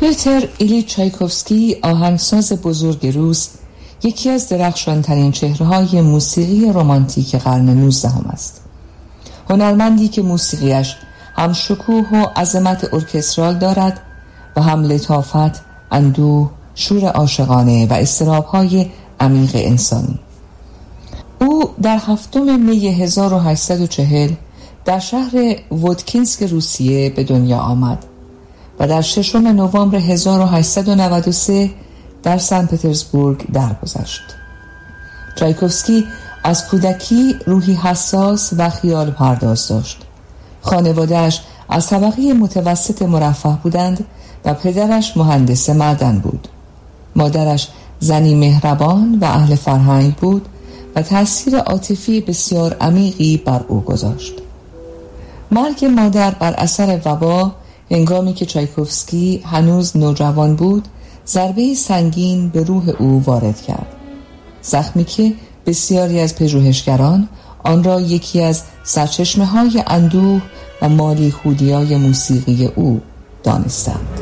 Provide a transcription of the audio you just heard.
پیتر ایلیچ چایکوفسکی، آهنگساز بزرگ روس، یکی از درخشانترین چهره‌های موسیقی رمانتیک قرن 19 است. هنرمندی که موسیقیش هم شکوه و عظمت ارکسترال دارد و هم لطافت، اندوه، شور عاشقانه و اضطراب‌های عمیق انسانی. او در 7 می 1840 در شهر وودکینسک روسیه به دنیا آمد و در 6 نوامبر 1893 در سن پترزبورگ درگذشت. چایکوفسکی از کودکی روحی حساس و خیال پرداز داشت. خانواده‌اش از طبقه متوسط مرفه بودند و پدرش مهندس معدن بود. مادرش زنی مهربان و اهل فرهنگ بود و تأثیر عاطفی بسیار عمیقی بر او گذاشت. مرگ مادر بر اثر وبا هنگامی که چایکوفسکی هنوز نوجوان بود، ضربه سنگین به روح او وارد کرد. زخمی که بسیاری از پژوهشگران آن را یکی از سرچشمه‌های اندوه و مالیخوردی‌های موسیقی او دانستند.